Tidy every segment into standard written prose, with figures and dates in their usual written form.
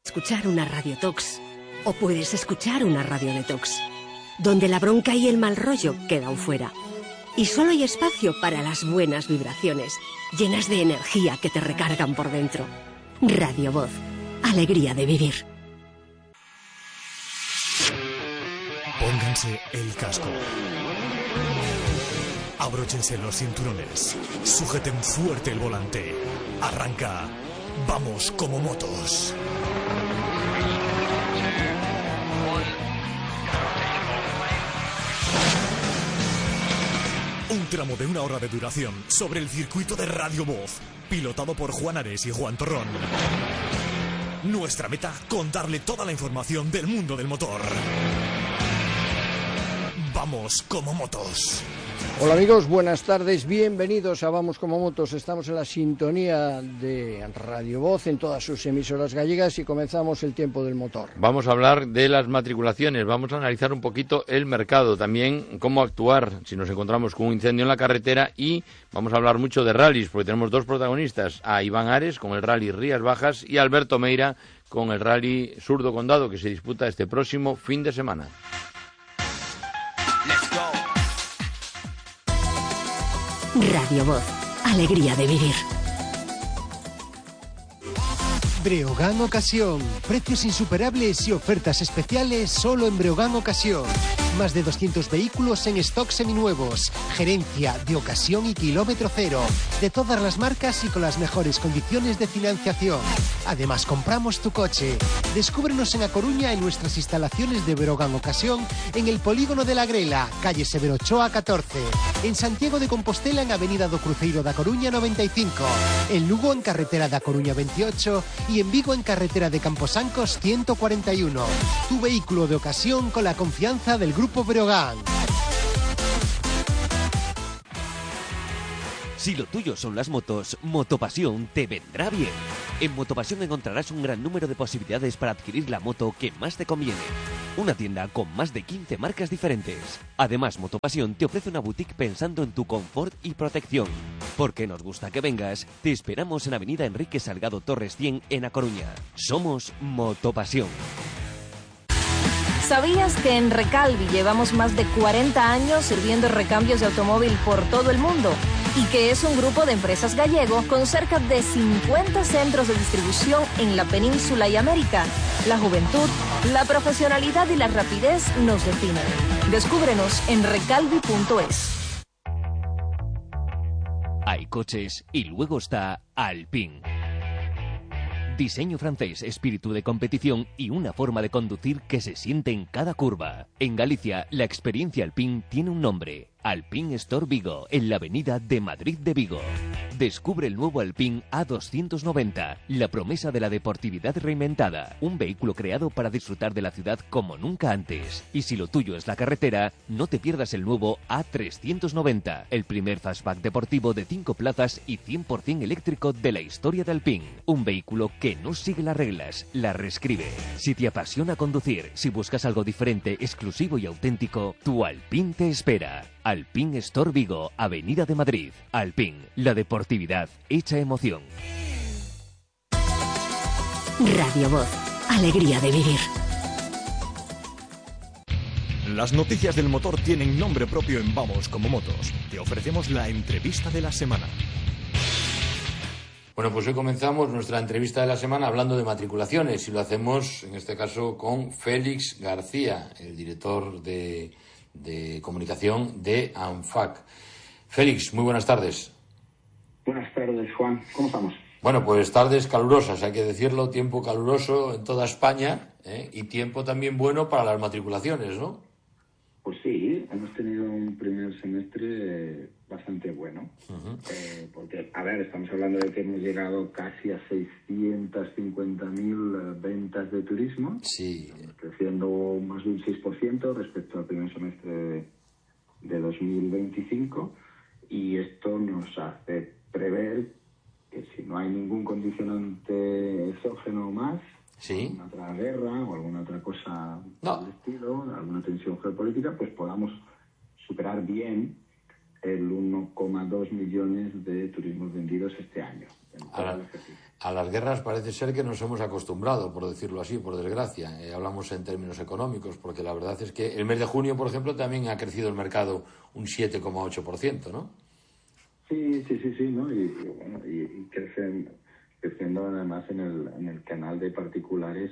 Escuchar una radiotox o puedes escuchar una radiodetox, donde la bronca y el mal rollo quedan fuera. Y solo hay espacio para las buenas vibraciones, llenas de energía que te recargan por dentro. Radio Voz, alegría de vivir. Pónganse el casco. Abróchense los cinturones. Sujeten fuerte el volante. Arranca. Vamos como motos. Un tramo de 1 hora de duración sobre el circuito de Radio Voz, pilotado por Juan Ares y Juan Torrón. Nuestra meta, contarle toda la información del mundo del motor. Vamos como motos. Hola amigos, buenas tardes, bienvenidos a Vamos como motos. Estamos en la sintonía de Radio Voz en todas sus emisoras gallegas y comenzamos el tiempo del motor. Vamos a hablar de las matriculaciones, vamos a analizar un poquito el mercado, también cómo actuar si nos encontramos con un incendio en la carretera, y vamos a hablar mucho de rallies porque tenemos dos protagonistas, a Iván Ares con el rally Rías Bajas y a Alberto Meira con el rally Surdo Condado, que se disputa este próximo fin de semana. Radio Voz, alegría de vivir. Breogán Ocasión. Precios insuperables y ofertas especiales solo en Breogán Ocasión. Más de 200 vehículos en stock seminuevos. Gerencia de ocasión y kilómetro cero. De todas las marcas y con las mejores condiciones de financiación. Además, compramos tu coche. Descúbrenos en A Coruña en nuestras instalaciones de Breogán Ocasión, en el Polígono de la Grela, calle Severo Ochoa 14. En Santiago de Compostela, en Avenida do Cruceiro da Coruña 95. En Lugo, en carretera da Coruña 28. Y en Vigo, en carretera de Camposancos 141. Tu vehículo de ocasión con la confianza del Grupo Breogán. Si lo tuyo son las motos, Motopasión te vendrá bien. En Motopasión encontrarás un gran número de posibilidades para adquirir la moto que más te conviene. Una tienda con más de 15 marcas diferentes. Además, Motopasión te ofrece una boutique pensando en tu confort y protección. Porque nos gusta que vengas, te esperamos en Avenida Enrique Salgado Torres 100 en A Coruña. Somos Motopasión. ¿Sabías que en Recalvi llevamos más de 40 años sirviendo recambios de automóvil por todo el mundo? Y que es un grupo de empresas gallego con cerca de 50 centros de distribución en la península y América. La juventud, la profesionalidad y la rapidez nos definen. Descúbrenos en recalvi.es. Hay coches y luego está Alpine. Diseño francés, espíritu de competición y una forma de conducir que se siente en cada curva. En Galicia, la experiencia Alpine tiene un nombre: Alpine Store Vigo, en la avenida de Madrid de Vigo. Descubre el nuevo Alpine A290, la promesa de la deportividad reinventada. Un vehículo creado para disfrutar de la ciudad como nunca antes. Y si lo tuyo es la carretera, no te pierdas el nuevo A390, el primer fastback deportivo de 5 plazas y 100% eléctrico de la historia de Alpine. Un vehículo que no sigue las reglas, las reescribe. Si te apasiona conducir, si buscas algo diferente, exclusivo y auténtico, tu Alpine te espera. Alpine Store Vigo, Avenida de Madrid. Alpine, la deportividad hecha emoción. Radio Voz, alegría de vivir. Las noticias del motor tienen nombre propio en Vamos como motos. Te ofrecemos la entrevista de la semana. Bueno, pues hoy comenzamos nuestra entrevista de la semana hablando de matriculaciones y lo hacemos, en este caso, con Félix García, el director de comunicación de ANFAC. Félix, muy buenas tardes. Buenas tardes, Juan. ¿Cómo estamos? Bueno, pues tardes calurosas, hay que decirlo, tiempo caluroso en toda España, y tiempo también bueno para las matriculaciones, ¿no? Pues sí, hemos tenido un primer semestre bastante bueno, porque, a ver, estamos hablando de que hemos llegado casi a 650.000 ventas de turismo, sí, creciendo más de un 6% respecto al primer semestre de 2025, y esto nos hace prever que si no hay ningún condicionante exógeno más, sí, alguna otra guerra o alguna otra cosa no. del estilo, alguna tensión geopolítica, pues podamos superar bien el 1,2 millones de turismos vendidos este año. A las guerras parece ser que nos hemos acostumbrado, por decirlo así, por desgracia. Hablamos en términos económicos, porque la verdad es que el mes de junio, por ejemplo, también ha crecido el mercado un 7,8%, ¿no? Sí, ¿no? Y creciendo además en el canal de particulares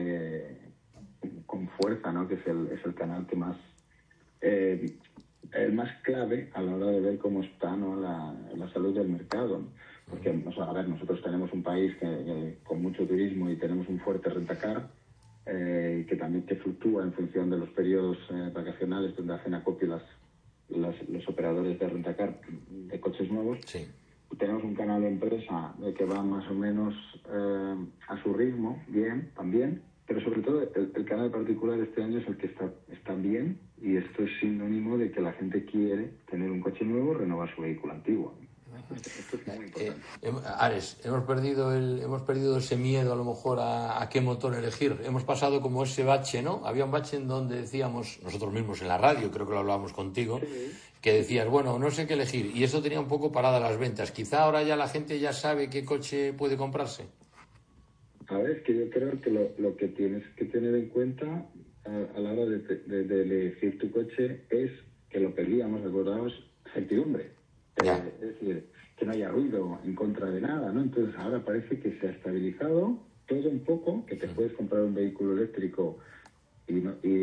con fuerza, ¿no? Que es el canal que más el más clave a la hora de ver cómo está, ¿no? la salud del mercado, ¿no? Porque, a ver, nosotros tenemos un país con mucho turismo y tenemos un fuerte rentacar que también fluctúa en función de los periodos vacacionales donde hacen acopio los operadores de rentacar de coches nuevos. Sí. Tenemos un canal de empresa que va más o menos a su ritmo, bien, también, pero sobre todo el canal particular este año es el que está bien, y esto es sinónimo de que la gente quiere tener un coche nuevo, renovar su vehículo antiguo. Esto es muy importante. Ares, hemos perdido ese miedo a lo mejor a qué motor elegir. Hemos pasado como ese bache, ¿no? Había un bache en donde decíamos, nosotros mismos en la radio, creo que lo hablábamos contigo, sí, que decías, bueno, no sé qué elegir, y eso tenía un poco parada las ventas. Quizá ahora ya la gente ya sabe qué coche puede comprarse. A ver, es que yo creo que lo que tienes que tener en cuenta a la hora de elegir tu coche es que lo pedíamos, acordaos, certidumbre. Es decir, que no haya ruido en contra de nada, ¿no? Entonces ahora parece que se ha estabilizado todo un poco, que te puedes comprar un vehículo eléctrico y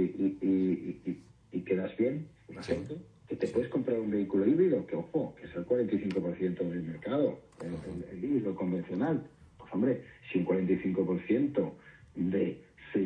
quedas bien, por ejemplo. Sí. Que te puedes comprar un vehículo híbrido, que ojo, que es el 45% del mercado, el híbrido convencional. Pues hombre, si un 45% de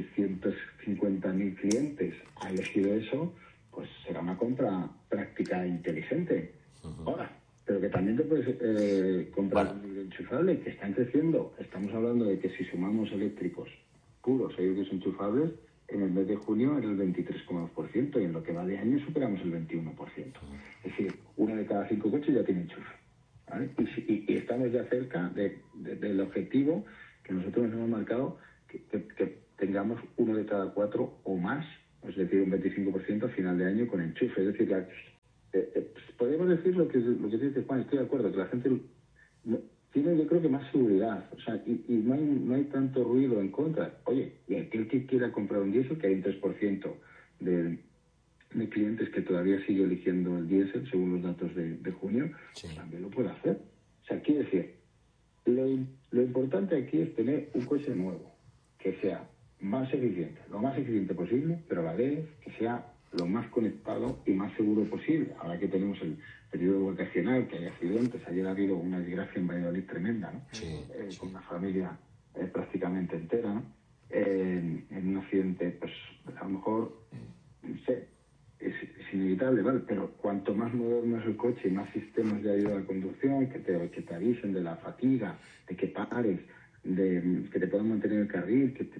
650.000 clientes ha elegido eso, pues será una compra práctica e inteligente. Ahora, pero que también te puedes comprar un híbrido enchufable, que están creciendo. Estamos hablando de que si sumamos eléctricos puros e híbridos enchufables, en el mes de junio era el 23,2%, y en lo que va de año superamos el 21%. Es decir, 1 de cada 5 coches ya tiene enchufe, ¿vale? Y estamos ya cerca del objetivo que nosotros nos hemos marcado, que tengamos 1 de cada 4 o más, es decir, un 25% a final de año con enchufe. Es decir, podemos decir lo que dice Juan, estoy de acuerdo, que la gente tiene, yo creo, que más seguridad, o sea, y no hay tanto ruido en contra. Oye, y aquel que quiera comprar un diésel, que hay un 3% de clientes que todavía sigue eligiendo el diésel, según los datos de junio, sí, pues también lo puede hacer. O sea, quiere decir, lo importante aquí es tener un coche nuevo, que sea más eficiente, lo más eficiente posible, pero a la vez que sea lo más conectado y más seguro posible. Ahora que tenemos el periodo vacacional, que hay accidentes, ayer ha habido una desgracia en Valladolid tremenda, ¿no? Sí, sí. Con una familia prácticamente entera, ¿no? En un accidente, pues a lo mejor, no sé, es inevitable, ¿vale? Pero cuanto más moderno es el coche y más sistemas de ayuda a la conducción, que te avisen de la fatiga, de que pares, que te puedan mantener el carril, que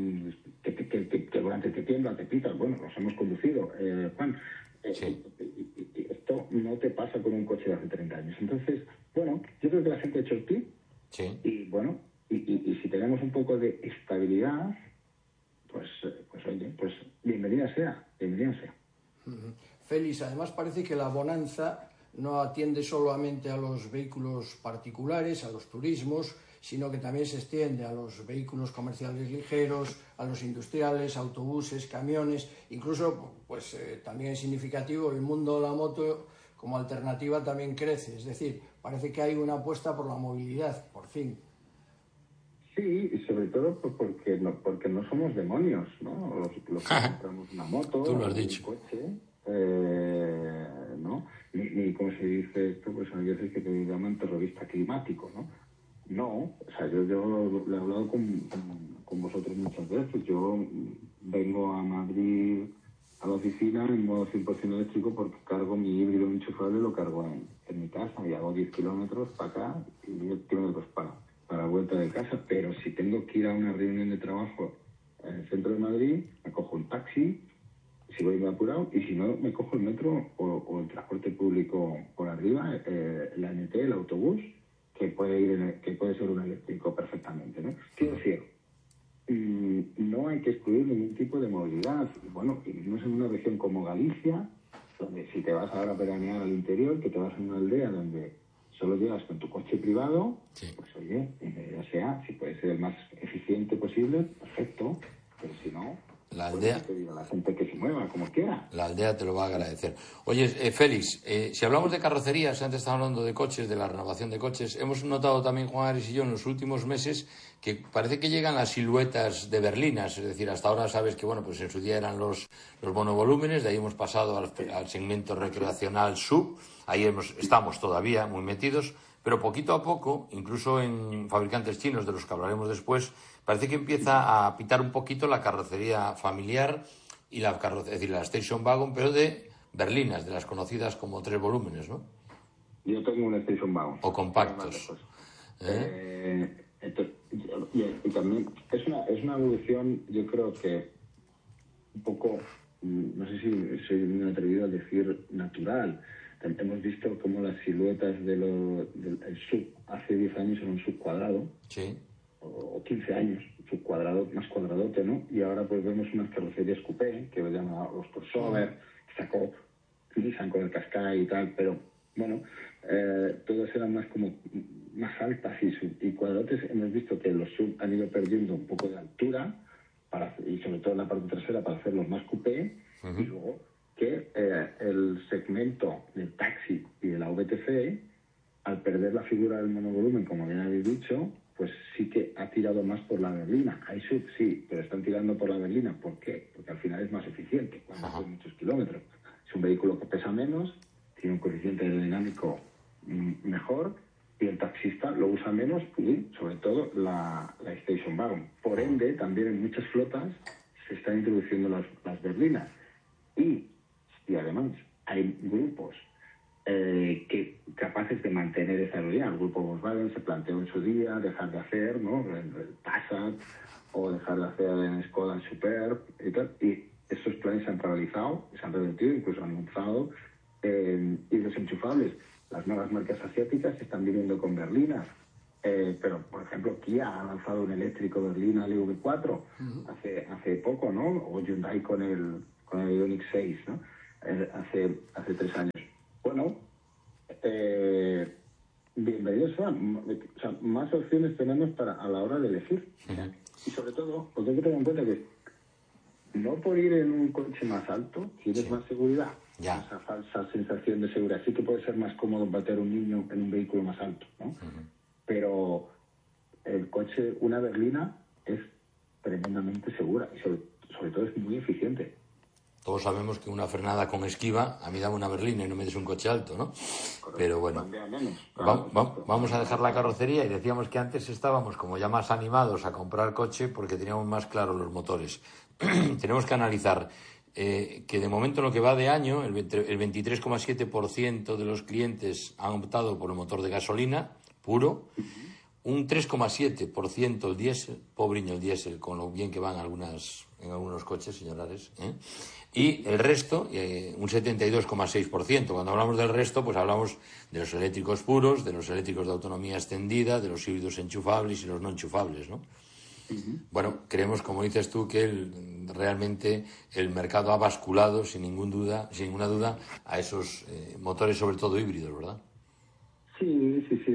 durante te tiembla, te pitas, bueno, los hemos conducido, Juan. Sí. Esto no te pasa con un coche de hace 30 años. Entonces, bueno, yo creo que la gente ha hecho el clic. Sí. Y bueno, y si tenemos un poco de estabilidad, pues oye, pues bienvenida sea. Félix, además parece que la bonanza no atiende solamente a los vehículos particulares, a los turismos, sino que también se extiende a los vehículos comerciales ligeros, a los industriales, autobuses, camiones. Incluso, pues también es significativo, el mundo de la moto como alternativa también crece. Es decir, parece que hay una apuesta por la movilidad, por fin. Sí, y sobre todo porque no somos demonios, ¿no? Los que compramos una moto, tú lo has dicho, un coche, ¿no? Ni como se dice esto, pues hay veces que te llaman terrorista climático, ¿no? No, o sea, yo le he hablado con vosotros muchas veces. Yo vengo a Madrid a la oficina en modo 100% eléctrico porque cargo mi híbrido enchufable, lo cargo en mi casa y hago 10 kilómetros para acá y 10 kilómetros para la vuelta de casa. Pero si tengo que ir a una reunión de trabajo en el centro de Madrid, me cojo un taxi, si voy muy apurado, y si no, me cojo el metro o el transporte público por arriba, la NT, el autobús, que puede ser un eléctrico perfectamente, ¿no? Quiero decir, no hay que excluir ningún tipo de movilidad. Bueno, y no es en una región como Galicia, donde si te vas ahora a veranear al interior, que te vas a una aldea donde solo llegas con tu coche privado, sí, pues oye, oye, o sea, si puede ser el más eficiente posible, perfecto, pero si no, la aldea, pedir a la gente que se mueva como quiera. La aldea te lo va a agradecer. Oye, Félix, si hablamos de carrocerías, antes estaba hablando de coches, de la renovación de coches, hemos notado también, Juan Ares y yo, en los últimos meses, que parece que llegan las siluetas de berlinas, es decir, hasta ahora sabes que, bueno, pues en su día eran los monovolúmenes, de ahí hemos pasado al segmento recreacional sub, ahí estamos todavía muy metidos, pero poquito a poco, incluso en fabricantes chinos, de los que hablaremos después, parece que empieza a pitar un poquito la carrocería familiar y la station wagon, pero de berlinas, de las conocidas como 3 volúmenes, ¿no? Yo tengo una station wagon. O compactos. Entonces, y también es una evolución, yo creo que un poco, no sé si soy muy atrevido a decir natural. Hemos visto cómo las siluetas del sub hace 10 años eran un sub cuadrado. Sí. O 15 años, sub cuadrado, más cuadradote, ¿no? Y ahora pues vemos unas carrocerías coupé, que lo llaman los crossover, sacó Nissan con el Qashqai y tal, pero bueno, todas eran más altas y cuadradotes. Hemos visto que los sub han ido perdiendo un poco de altura, y sobre todo en la parte trasera, para hacerlos más coupé, y luego que el segmento del taxi y de la VTC, al perder la figura del monovolumen, como bien habéis dicho, pues sí que ha tirado más por la berlina. Hay sub, sí, pero están tirando por la berlina. ¿Por qué? Porque al final es más eficiente cuando hace muchos kilómetros. Es un vehículo que pesa menos, tiene un coeficiente aerodinámico mejor, y el taxista lo usa menos, y sobre todo la station wagon. Por ende, también en muchas flotas se están introduciendo las berlinas. Y además hay grupos que capaces de mantener esa aerodinámica. El grupo Volkswagen se planteó en su día dejar de hacer, ¿no?, el Passat, o dejar de hacer en Skoda el Superb y tal, y esos planes se han paralizado, se han revertido, incluso han avanzado, y los enchufables, las nuevas marcas asiáticas están viniendo con berlinas, pero por ejemplo Kia ha lanzado un eléctrico berlina LV4 hace poco, ¿no?, o Hyundai con el Ioniq 6, ¿no?, hace 3 años. Bueno, bienvenidos sean. O sea, más opciones tenemos a la hora de elegir. Y sobre todo, pues hay que tener en cuenta que no por ir en un coche más alto tienes más seguridad. Ya. Esa falsa sensación de seguridad. Sí que puede ser más cómodo bater un niño en un vehículo más alto, ¿no? Pero el coche, una berlina, es tremendamente segura y sobre todo es muy eficiente. Todos sabemos que una frenada con esquiva, a mí dame una berlina y no me des un coche alto, ¿no? Correcto. Pero bueno, vamos a dejar la carrocería, y decíamos que antes estábamos como ya más animados a comprar coche porque teníamos más claros los motores. Tenemos que analizar que de momento en lo que va de año, el 23,7% de los clientes han optado por el motor de gasolina puro, un 3,7% el diésel, pobreño el diésel, con lo bien que van en algunos coches, señores, y el resto, un 72,6%. Cuando hablamos del resto, pues hablamos de los eléctricos puros, de los eléctricos de autonomía extendida, de los híbridos enchufables y los no enchufables, ¿no? Bueno, creemos, como dices tú, que realmente el mercado ha basculado sin ninguna duda a esos motores, sobre todo híbridos, ¿verdad? Sí.